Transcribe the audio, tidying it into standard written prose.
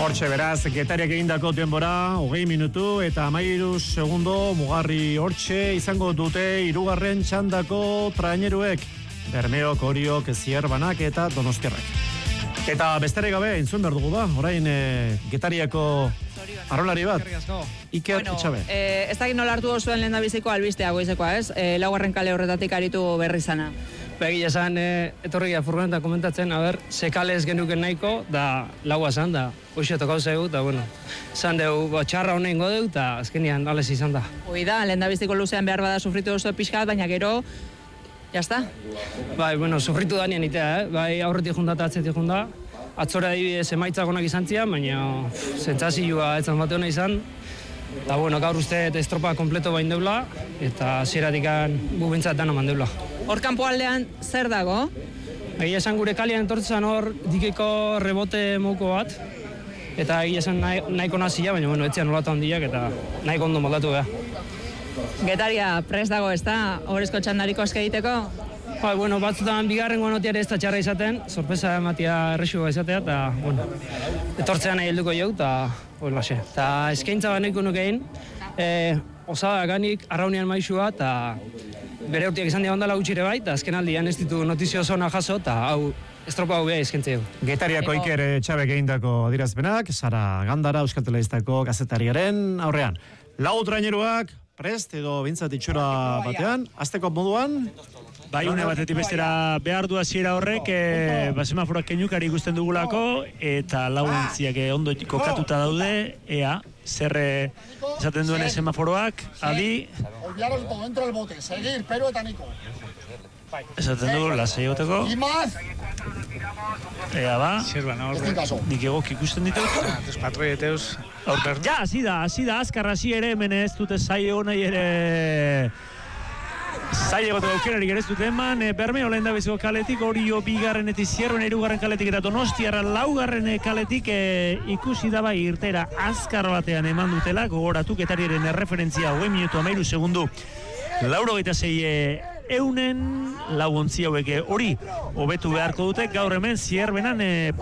Hortxe beraz, Getariak egindako denbora, 20 minutu eta 13 segundo mugarri hortxe izango dute hirugarren txandako traineruek, Bermeok, Oriok, Zierbanak eta Donostiarrak. Eta besterik gabe, entzun behar dugu da, orain Getariako arrolari bat, Iker Etxabe. Ez dakit nola hartu zuen lehendabiziko albistea goizekoa, ez? Laugarren kale horretatik aritu berri zana. Egia esan, etorrikia furgoneta komentatzen, ze kale ez genuken nahiko, da laua zan, da hoxe tokau zeu, da bueno, zan deu, txarra honein godeu, eta azkenian ales izan da. Hoi da, lehendabiziko luzean behar bada sufritu duzu pixkat, baina gero, jazta? Bai, bueno, sufritu danean itea, bai aurretik junda eta atzetik junda. Atzora adibidez emaitzak onak izan zian, baina zentzazioa etzan bate hona izan. Eta bueno, gaur uste estropa kompleto bain deula, eta zieratikan bubintzat dano mandeula. Hor kanpo aldean zer dago? Egia esan gure kalian entortzan hor dikeko rebote mouko bat, eta egia esan nahiko nazia, baina bueno, etzian nolata handiak eta nahiko ondo moldatu beha. Getaria prest dago ez da, horrezko txandariko aske egiteko? Bai, bueno, batzutan bigarren guanotiare ez da txarra izaten, sorpresa ematia errexua izatea, eta bueno, etortzean nahi helduko jau, eta hori lase. Eta eskaintza baneiko nukein, osada ganik, arraunean maixua, eta bere urtiak izan dira ondala gutxire bai, eta azken aldian ez ditu notizio zona jaso, eta hau estropa hau beha eskaintze dugu. Getariako Iker Etxabek egindako adirazpenak, Sara Gandara, Euskal Telebistako kazetariaren aurrean. Lau traineruak, prest edo bintzat itxura batean, azteko moduan? Bai, une batetik bestera behar du hasiera horrek, semaforoak keinukari ikusten dugulako, eta lauentziak ondo kokatuta daude, ea, zer esaten duen semaforoak, adi... Olvidaros todo dentro del bote, seguir, pero eta niko. Esaten du, lasei goteko. Ea ba, nik egok ikusten ditut. Patroieteus. Ja, hasi da, azkar hasi ere, hemen ez dute zaio nahi ere... Zailegotu aukerarik ere ez dute eman, Bermeo lehendabiziko kaletik, Orio bigarrenetik, Zierben hirugarren kaletik eta Donostiarra laugarren kaletik ikusi da bai irtera azkar batean eman dutela, gogoratu Getariaren erreferentzia 20 minutu 13 segundu, 86 eunen, lau ontzi hauek hori hobetu beharko dute, gaur hemen Zierbenan